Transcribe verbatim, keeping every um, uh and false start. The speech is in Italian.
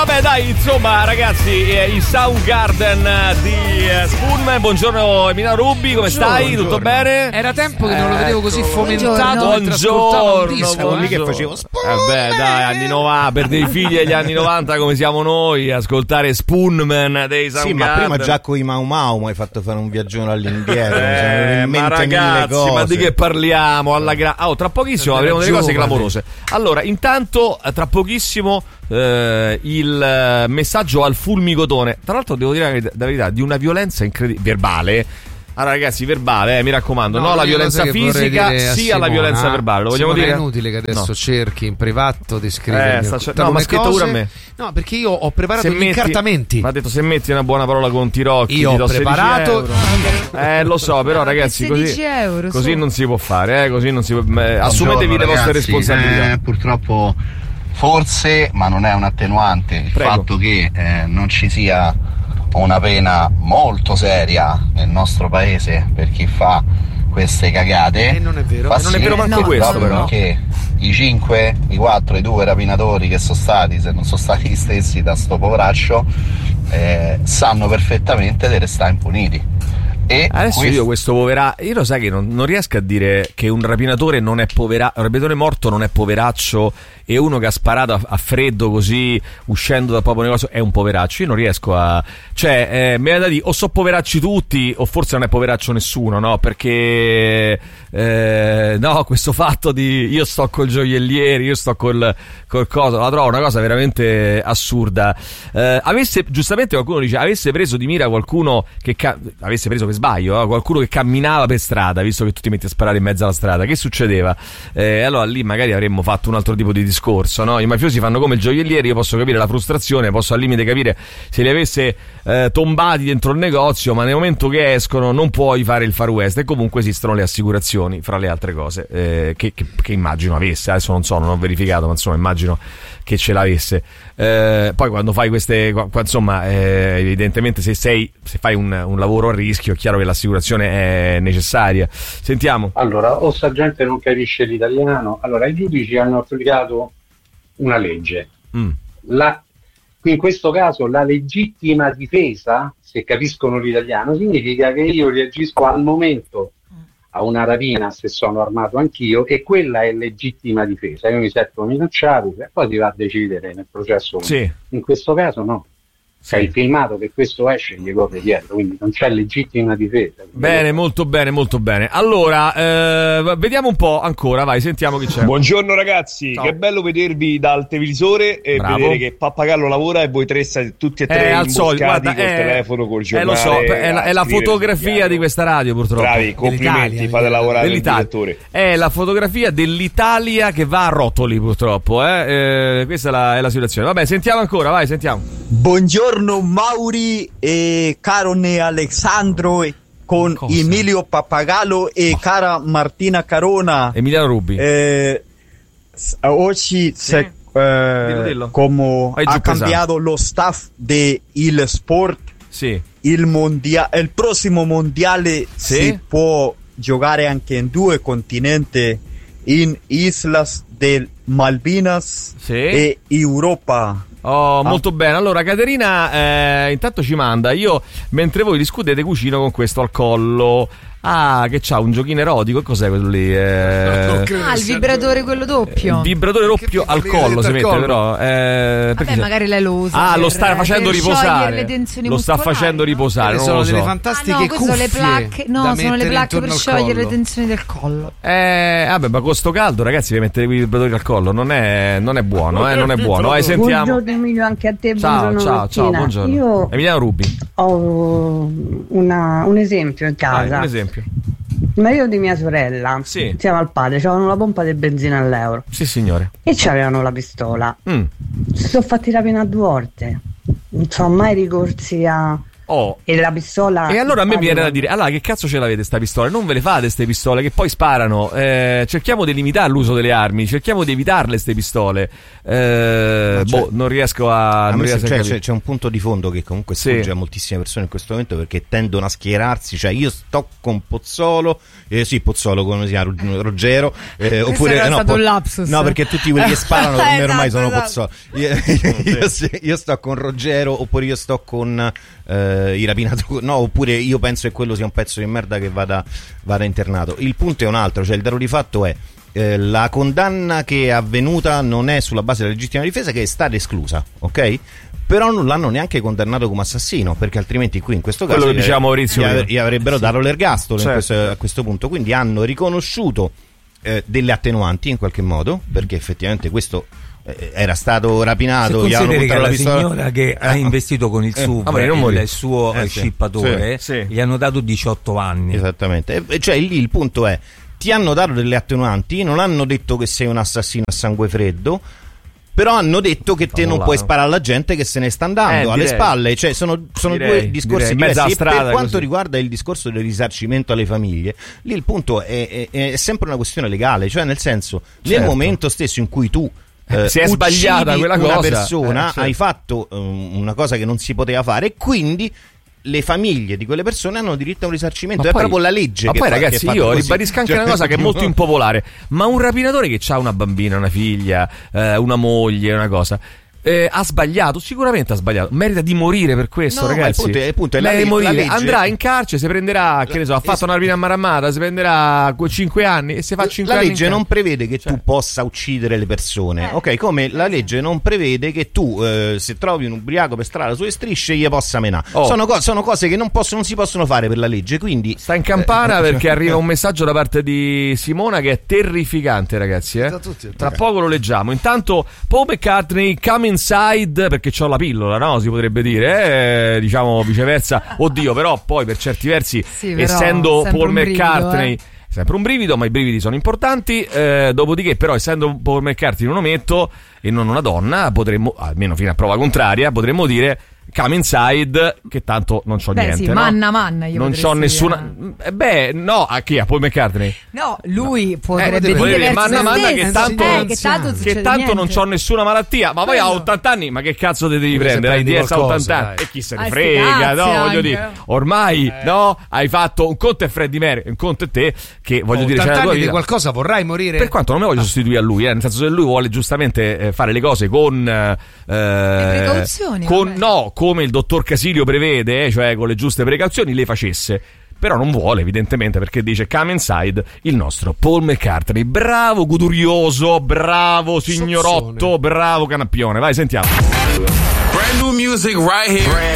vabbè, dai, insomma, ragazzi, eh, il Soundgarden di eh, Spoonman. Buongiorno Emiliano Rubi, come Buongiorno, stai? buongiorno. Tutto bene? Era tempo che non lo vedevo così fomentato. Buongiorno, mentre ascoltavo un disco, buongiorno. lì che facevo. Eh beh, dai, anni novanta, per dei figli degli anni novanta come siamo noi, ascoltare Spoonman dei Soundgarden. Sì, ma prima già con i Mau Mau mi hai fatto fare un viaggione all'indietro. Eh, ma ragazzi, ma di che parliamo? Alla gra- oh, tra pochissimo avremo delle cose clamorose. Allora, intanto, tra pochissimo eh, il eh, messaggio al fulmigotone. Tra l'altro devo dire la verità, di una violenza incredibile, verbale. Allora ragazzi, verbale, eh, mi raccomando, no, no la violenza fisica, sia la violenza verbale. Lo vogliamo Simone, dire? È inutile che adesso no. cerchi in privato di scrivere. Eh, sta... No, ma scritto pure a me. No, perché io ho preparato se gli metti... incartamenti. Ma ha detto, se metti una buona parola con Tirocchi, io ho preparato. Eh, lo so, però ragazzi, così, euro, così so. non si può fare, eh, così non si può. Eh, assumetevi le vostre responsabilità. Eh, purtroppo, forse, ma non è un attenuante, il Prego. fatto che eh, non ci sia una pena molto seria nel nostro paese per chi fa queste cagate. E non è vero, fa e non è sì vero manco no, questo, però. Che i cinque, i quattro, i due rapinatori che sono stati, se non sono stati gli stessi da sto poveraccio, eh, sanno perfettamente di restare impuniti. E adesso questo... io questo povera io lo sai che non, non riesco a dire che un rapinatore non è povera un rapinatore morto non è poveraccio e uno che ha sparato a, a freddo così uscendo dal proprio negozio è un poveraccio. Io non riesco a cioè eh, mi viene da dire o so poveracci tutti o forse non è poveraccio nessuno, no? Perché eh, no, questo fatto di io sto col gioiellieri, io sto col, col coso, la trovo una cosa veramente assurda. Eh, avesse giustamente qualcuno dice avesse preso di mira qualcuno che ca- avesse preso per sbaglio eh, qualcuno che camminava per strada, visto che tu ti metti a sparare in mezzo alla strada, che succedeva? Eh, allora lì magari avremmo fatto un altro tipo di discorso, no? I mafiosi fanno come il gioielliere, io posso capire la frustrazione, posso al limite capire se li avesse eh, tombati dentro il negozio, ma nel momento che escono non puoi fare il Far West. E comunque esistono le assicurazioni, fra le altre cose, eh, che, che, che immagino avesse, adesso non so, non ho verificato, ma insomma immagino che ce l'avesse. Eh, poi quando fai queste qua, insomma eh, evidentemente se sei se fai un, un lavoro a rischio è chiaro che l'assicurazione è necessaria. Sentiamo. Allora, o sta gente non capisce l'italiano. Allora, i giudici hanno applicato una legge. Mm. La, in questo caso la legittima difesa, se capiscono l'italiano, significa che io reagisco al momento a una rapina se sono armato anch'io, e quella è legittima difesa. Io mi sento minacciato e poi si va a decidere nel processo. Sì. In questo caso no. C'è il filmato che questo esce e gli corre dietro, quindi non c'è legittima difesa. Bene, molto bene, molto bene. Allora, eh, vediamo un po' ancora, vai, sentiamo chi c'è. Buongiorno ragazzi, Ciao. Che bello vedervi dal televisore e Bravo. vedere che Pappagallo lavora e voi tre state tutti e tre Eh, al solito, imboscati guarda, col eh, telefono, col giornale. Eh, lo so, è la, è la a scrivere fotografia sul di questa radio, purtroppo. Bravi, complimenti, Dell'Italia, fate lavorare il Dell'Italia. direttore. È la fotografia dell'Italia che va a rotoli, purtroppo. Eh? Eh, questa è la, è la situazione. Vabbè, sentiamo ancora, vai, sentiamo. Buongiorno Mauri e Carone Alessandro con Cosa? Emilio Pappagallo e cara Martina Carona. Emiliano Rubi. Eh, s- oggi Sì. c'è, Dillo, eh, dillo. come Vai giù ha pesante. cambiato lo staff del sport, Sì. il, mondia- il prossimo mondiale Sì. si può giocare anche in due continenti, in Islas del Malvinas Sì. e Europa. Oh, molto bene. Allora, Caterina, eh, intanto ci manda. Io, mentre voi discutete, cucino con questo al collo. Ah, che c'ha un giochino erotico. Che cos'è quello lì? Eh... Ah, il vibratore quello doppio. Il vibratore doppio al collo si mette, collo? però. Eh, perché Vabbè, c'è- magari lei lo usa. Ah, lo per- sta facendo per riposare. sciogliere le tensioni Lo sta muscolari, facendo no? riposare. Quelle Non sono lo delle so. fantastiche Ah, no, queste sono le cuffie placche. No, da sono le mettere placche intorno per al sciogliere le collo. tensioni del collo. Eh, vabbè, ma con sto caldo, ragazzi, vi mettete i vibratori al collo. Non è, non è buono, eh, non è buono. Vai, sentiamo. Buongiorno Emilio, anche a te. Ciao, buongiorno ciao, Martina. ciao, buongiorno. Io Emiliano Rubi. ho una- un esempio in Vai, casa. un esempio. Il marito di mia sorella, Sì. insieme al padre, c'avevano una pompa di benzina all'euro Sì, signore. e c'avevano la pistola. Mm. Si sono fatti rapinare due volte. Non sono mai ricorsi a, Oh. E la pistola. E allora a me Ah, viene no. da dire, allora che cazzo ce l'avete sta pistola? Non ve le fate ste pistole che poi sparano. Eh, cerchiamo di limitare l'uso delle armi, cerchiamo di evitarle ste pistole. Eh, cioè, boh, non riesco a, A non me riesco se- a cioè, capire. c'è, c'è un punto di fondo che comunque Sì. sfugge a moltissime persone in questo momento, perché tendono a schierarsi. Cioè, io sto con Pozzolo, eh, sì, Pozzolo, come si chiama, Ruggero, eh, oppure era no, stato po- un lapsus. no, perché tutti quelli che sparano per me ormai Esatto, sono esatto. Pozzolo. Io, io, se- io sto con Ruggero, oppure io sto con eh, i rapinatori, no, oppure io penso che quello sia un pezzo di merda che vada, vada internato. Il punto è un altro, cioè il dato di fatto è eh, la condanna che è avvenuta non è sulla base della legittima difesa, che è stata esclusa, ok? Però non l'hanno neanche condannato come assassino, perché altrimenti qui in questo caso Quello che diceva Maurizio gli, prima. gli avrebbero dato l'ergastolo in Certo. questo- a questo punto. Quindi hanno riconosciuto eh, delle attenuanti in qualche modo, perché effettivamente questo eh, era stato Se rapinato, gli hanno consideri che puntato la la pistola. signora che ha Eh, investito con il eh, S U V, vabbè, non morì. il, il suo Eh, eh, sì. scippatore, Sì, sì. gli hanno dato diciotto anni. Esattamente. E, cioè lì il punto è: ti hanno dato delle attenuanti, non hanno detto che sei un assassino a sangue freddo, però hanno detto che te non là, puoi no? sparare alla gente che se ne sta andando Eh, alle direi. spalle. Cioè sono, sono Direi, due discorsi direi. Mezza diversi. E strada, per quanto così. riguarda il discorso del risarcimento alle famiglie, lì il punto è, è- è sempre una questione legale, cioè nel senso, nel Certo. momento stesso in cui tu eh, Se è uccidi sbagliata quella una cosa, persona, eh, certo. hai fatto um, una cosa che non si poteva fare, e quindi le famiglie di quelle persone hanno diritto a un risarcimento. Ma È poi- proprio la legge ma che poi fa- ragazzi, che è fatta io così. ribadisco anche Cioè, una cosa che è molto impopolare, ma un rapinatore che ha una bambina, una figlia, eh, una moglie, una cosa, eh, ha sbagliato, sicuramente ha sbagliato, merita di morire per questo, No, ma ragazzi. il punto è- il punto è la Merita di le- la morire. legge- Andrà in carcere, si prenderà, che ne so, ha fatto una rapina a mano armata, si prenderà cinque anni e si fa cinque La anni legge in non carcere. prevede che Cioè. tu possa uccidere le persone, ok? Come la legge non prevede che tu, eh, se trovi un ubriaco per strada sulle strisce, gli possa menare. Oh. Sono, co- sono cose che non, possono, non si possono fare per la legge, quindi Sta in campana Eh, perché arriva un messaggio da parte di Simona che è terrificante, ragazzi. Eh? Tra poco lo leggiamo. Intanto Paul McCartney, Come Inside, perché c'ho la pillola, no? Si potrebbe dire, eh? Diciamo viceversa. Oddio, però poi per certi versi, Sì, però essendo sempre Paul un brivido, McCartney... eh. Sempre un brivido, ma i brividi sono importanti. Eh, dopodiché, però, essendo Paul McCartney un ometto e non una donna, potremmo, almeno fino a prova contraria, potremmo dire Come Inside, che tanto non c'ho Beh, niente. sì, no? manna manna. Io Non potresti c'ho nessuna. dire. Eh, Beh, no, a chi? A Paul McCartney? No, lui potrebbe Eh, dire volevo dire, verso manna se manna che stesso. tanto, Eh, che tanto non che succede tanto non niente. c'ho nessuna malattia, ma poi a ottanta anni, ma che cazzo te devi Pure se prendere? Hai prendi dieci a qualcosa, ottanta anni dai. e chi se ne Ah, sti frega, cazzi no? Voglio anche. dire, ormai, no? Hai fatto un conto è Freddie Mercury, un conto è te, che voglio dire, c'è la ottanta tua anni di vita. qualcosa vorrai morire? Per quanto non mi voglio sostituire a lui, eh, nel senso, se lui vuole giustamente eh, fare le cose con eh, precauzioni, con, vabbè. no, come il dottor Casilio prevede, eh, cioè con le giuste precauzioni, le facesse. Però non vuole, evidentemente, perché dice Come Inside il nostro Paul McCartney. Bravo Gudurioso, bravo signorotto, Sozzone. bravo Canappione. Vai, sentiamo. Brand new music right here.